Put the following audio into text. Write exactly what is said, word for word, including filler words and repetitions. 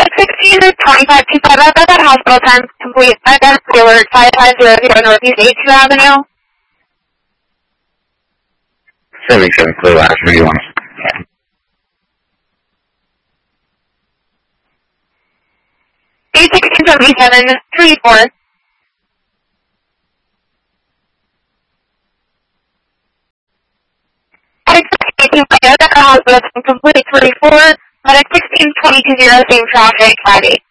sixteen twenty-five two five, I've got that hospital time complete. I've got a alert five five zero zero Northeast eighth Avenue. seventy-seven clear last, where do you want us? eight sixteen seventy-seven three four. At sixteen I've got the hospital time complete three four, but at sixteen twenty-two zero, same traffic, five eight.